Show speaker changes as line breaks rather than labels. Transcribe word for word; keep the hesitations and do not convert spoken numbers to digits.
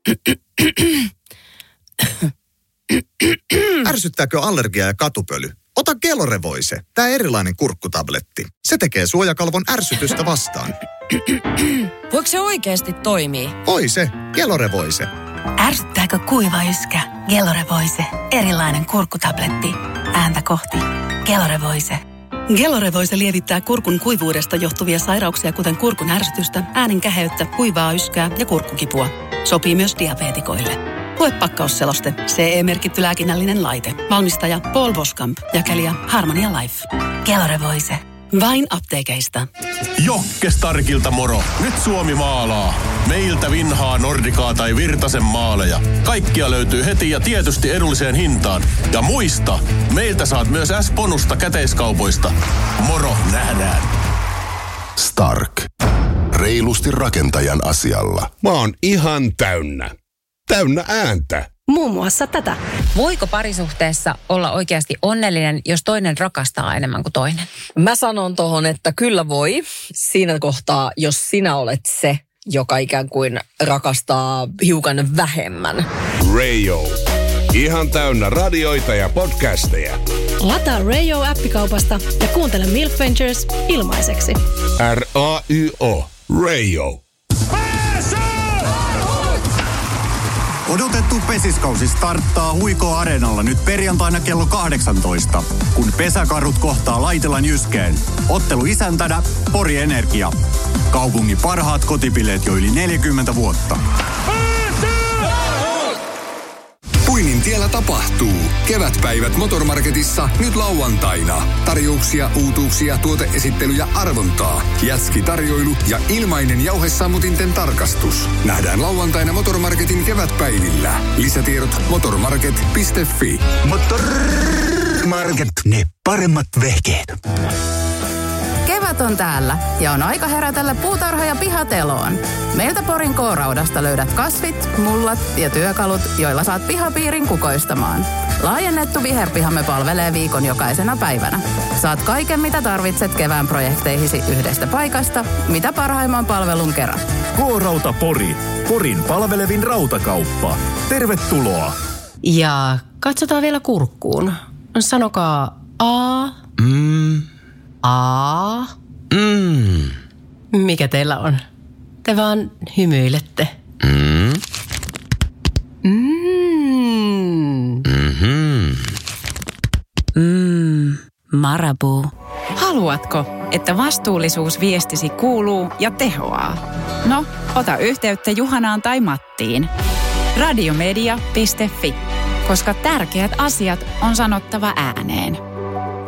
Ärsyttääkö allergia ja katupöly? Ota Gelore-voise, tämä erilainen kurkkutabletti. Se tekee suojakalvon ärsytystä vastaan.
Voiko se oikeasti toimii?
Voi se, Gelore-voise.
Ärsyttääkö kuiva yskä? Gelore-voise, erilainen kurkkutabletti. Ääntä kohti. Gelore-voise. Gelore-voise lievittää kurkun kuivuudesta johtuvia sairauksia, kuten kurkun ärsytystä, äänen käheyttä, kuivaa yskää ja kurkkukipua. Sopii myös diabeetikoille. Lue pakkausseloste. C E-merkitty lääkinnällinen laite. Valmistaja Paul Boskamp. Jakelija Harmonia Life. Gelore-voise. Vain apteekeista.
Jokkestarkilta moro. Nyt Suomi maalaa. Meiltä vinhaa Nordikaa tai Virtasen maaleja. Kaikkia löytyy heti ja tietysti edulliseen hintaan. Ja muista, meiltä saat myös S-bonusta käteiskaupoista. Moro, nähdään.
Stark. Reilusti rakentajan asialla.
Mä oon ihan täynnä. Täynnä ääntä.
Muun muassa tätä.
Voiko parisuhteessa olla oikeasti onnellinen, jos toinen rakastaa enemmän kuin toinen?
Mä sanon tohon, että kyllä voi. Siinä kohtaa, jos sinä olet se, joka ikään kuin rakastaa hiukan vähemmän.
Radio. Ihan täynnä radioita ja podcasteja.
Lataa Radio-appikaupasta ja kuuntele Milk Ventures ilmaiseksi.
R A Y O. Radio.
Odotettu pesiskausi starttaa Huiko Areenalla nyt perjantaina kello kahdeksantoista, kun pesäkarhut kohtaa Laitelan Jyskeen. Ottelu isäntänä Pori Energia. Kaupungin parhaat kotibileet jo yli neljäkymmentä vuotta.
Puinin tiellä tapahtuu. Kevätpäivät Motormarketissa nyt lauantaina. Tarjouksia, uutuuksia, tuoteesittelyjä, arvontaa. Jätski-tarjoilu ja ilmainen jauhesammutinten tarkastus. Nähdään lauantaina Motormarketin kevätpäivillä. Lisätiedot motormarket piste fi.
Motormarket, ne paremmat vehkeet.
Kevät on täällä ja on aika herätellä puutarha- ja pihateloon. Meiltä Porin K-raudasta löydät kasvit, mullat ja työkalut, joilla saat pihapiirin kukoistamaan. Laajennettu viherpihamme palvelee viikon jokaisena päivänä. Saat kaiken, mitä tarvitset kevään projekteihisi yhdestä paikasta, mitä parhaimman palvelun kerran.
K-rauta Pori. Porin palvelevin rautakauppa. Tervetuloa.
Ja katsotaan vielä kurkkuun. Sanokaa A.
Mm.
A.
Mm.
Mikä teillä on? Te vaan hymyilette.
Mm.
Mm.
Mm-hmm.
Mmm, Marabou.
Haluatko, että vastuullisuusviestisi kuuluu ja tehoaa? No, ota yhteyttä Juhanaan tai Mattiin. radiomedia piste fi, koska tärkeät asiat on sanottava ääneen.